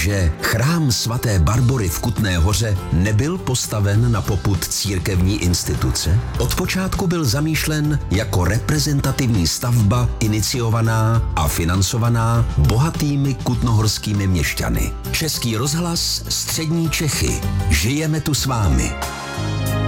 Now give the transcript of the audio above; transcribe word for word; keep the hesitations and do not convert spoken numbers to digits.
že chrám svaté Barbory v Kutné Hoře nebyl postaven na popud církevní instituce? Od počátku byl zamýšlen jako reprezentativní stavba iniciovaná a financovaná bohatými kutnohorskými měšťany. Český rozhlas, Střední Čechy. Žijeme tu s vámi.